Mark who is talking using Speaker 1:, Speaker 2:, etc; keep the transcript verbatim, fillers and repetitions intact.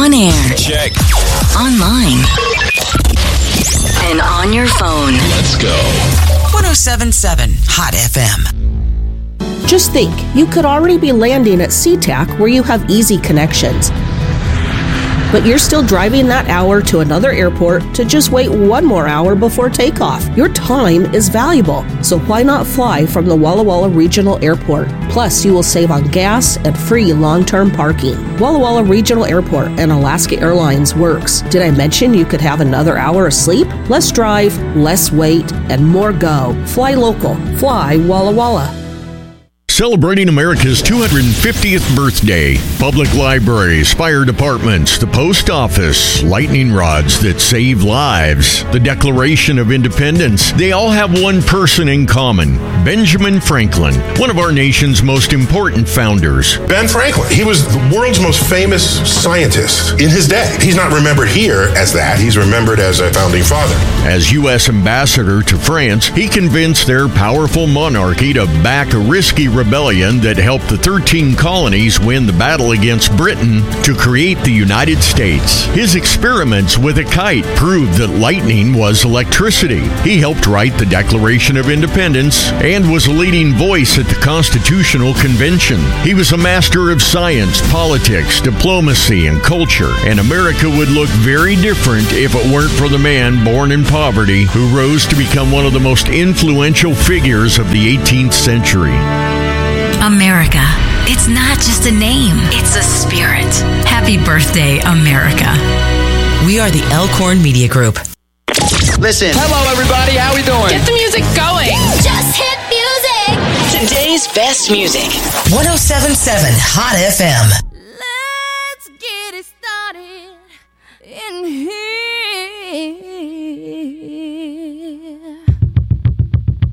Speaker 1: On air.
Speaker 2: Check.
Speaker 1: Online. And on your phone.
Speaker 2: Let's go.
Speaker 3: one oh seven point seven Hot F M.
Speaker 4: Just think, you could already be landing at SeaTac where you have easy connections. But you're still driving that hour to another airport to just wait one more hour before takeoff. Your time is valuable, so why not fly from the Walla Walla Regional Airport? Plus, you will save on gas and free long-term parking. Walla Walla Regional Airport and Alaska Airlines works. Did I mention you could have another hour of sleep? Less drive, less wait, and more go. Fly local. Fly Walla Walla.
Speaker 5: Celebrating America's two hundred fiftieth birthday. Public libraries, fire departments, the post office, lightning rods that save lives, the Declaration of Independence. They all have one person in common. Benjamin Franklin, one of our nation's most important founders.
Speaker 6: Ben Franklin, he was the world's most famous scientist in his day. He's not remembered here as that. He's remembered as a founding father.
Speaker 5: As U S ambassador to France, he convinced their powerful monarchy to back a risky rebellion that helped the thirteen colonies win the battle against Britain to create the United States. His experiments with a kite proved that lightning was electricity. He helped write the Declaration of Independence and was a leading voice at the Constitutional Convention. He was a master of science, politics, diplomacy, and culture, and America would look very different if it weren't for the man born in poverty who rose to become one of the most influential figures of the eighteenth century.
Speaker 1: America. It's not just a name, it's a spirit. Happy birthday, America.
Speaker 3: We are the Elkhorn Media Group.
Speaker 7: Listen.
Speaker 8: Hello, everybody. How we doing?
Speaker 9: Get the music going.
Speaker 10: Just hit music.
Speaker 3: Today's best music. one oh seven point seven Hot F M.